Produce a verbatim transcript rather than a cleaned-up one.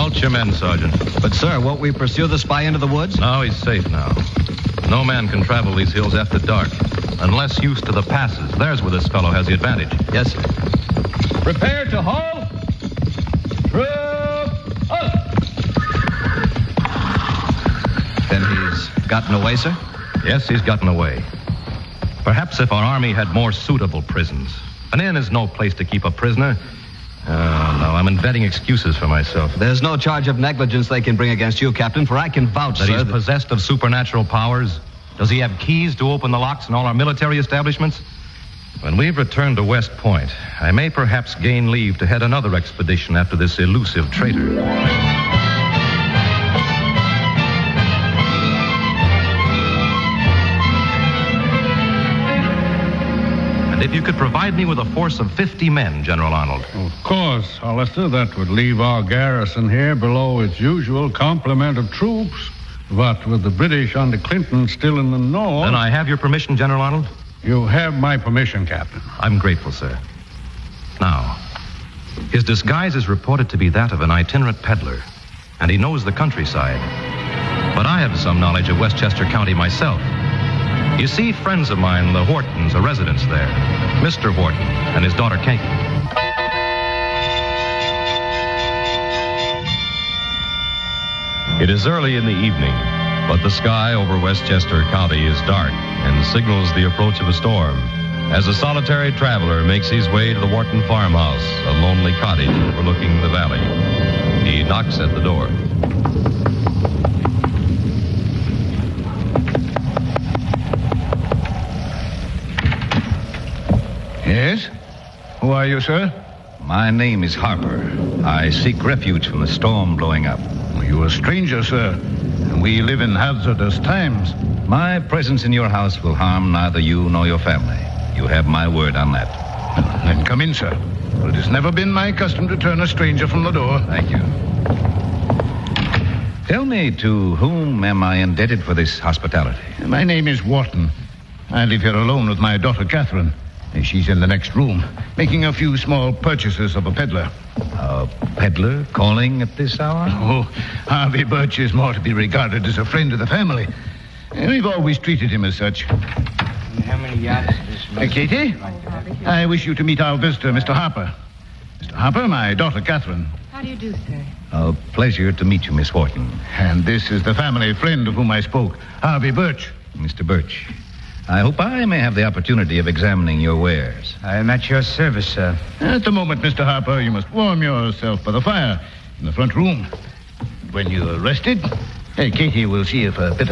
Halt your men, Sergeant. But, sir, won't we pursue the spy into the woods? No, he's safe now. No man can travel these hills after dark, unless used to the passes. There's where this fellow has the advantage. Yes, sir. Prepare to halt. Troop up. Then he's gotten away, sir? Yes, he's gotten away. Perhaps if our army had more suitable prisons. An inn is no place to keep a prisoner. Oh, no, I'm inventing excuses for myself. There's no charge of negligence they can bring against you, Captain, for I can vouch, That sir, he's that- possessed of supernatural powers? Does he have keys to open the locks in all our military establishments? When we've returned to West Point, I may perhaps gain leave to head another expedition after this elusive traitor. And if you could provide me with a force of fifty men, General Arnold. Of course, Hollister. That would leave our garrison here below its usual complement of troops. But with the British under Clinton still in the north... Then I have your permission, General Arnold? You have my permission, Captain. I'm grateful, sir. Now, his disguise is reported to be that of an itinerant peddler, and he knows the countryside. But I have some knowledge of Westchester County myself. You see, friends of mine, the Hortons, are residents there. Mister Horton and his daughter, Katie. It is early in the evening, but the sky over Westchester County is dark and signals the approach of a storm as a solitary traveler makes his way to the Wharton farmhouse, a lonely cottage overlooking the valley. He knocks at the door. Yes? Who are you, sir? My name is Harper. I seek refuge from the storm blowing up. You are a stranger, sir, and we live in hazardous times. My presence in your house will harm neither you nor your family. You have my word on that. Then come in, sir. For it has never been my custom to turn a stranger from the door. Thank you. Tell me, to whom am I indebted for this hospitality? My name is Wharton. I live here alone with my daughter, Catherine. She's in the next room, making a few small purchases of a peddler. A peddler calling at this hour? Oh, Harvey Birch is more to be regarded as a friend of the family. We've always treated him as such. How many yards is this? Uh, Katie, I wish you to meet our visitor, Mister Harper. Mister Harper, my daughter, Catherine. How do you do, sir? A pleasure to meet you, Miss Wharton. And this is the family friend of whom I spoke, Harvey Birch. Mister Birch, I hope I may have the opportunity of examining your wares. I am at your service, sir. At the moment, Mister Harper, you must warm yourself by the fire in the front room. When you're rested, hey, Katie will see if a bit